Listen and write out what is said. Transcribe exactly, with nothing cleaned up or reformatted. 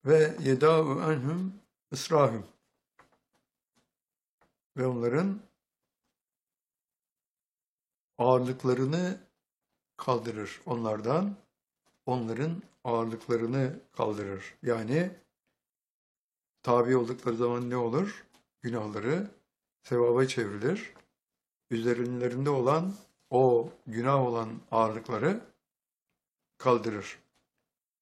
ve yedâ'u enhum ısrahum ve onların ağırlıklarını kaldırır. Onlardan onların ağırlıklarını kaldırır. Yani tabi oldukları zaman ne olur? Günahları sevaba çevrilir. Üzerlerinde olan o günah olan ağırlıkları kaldırır.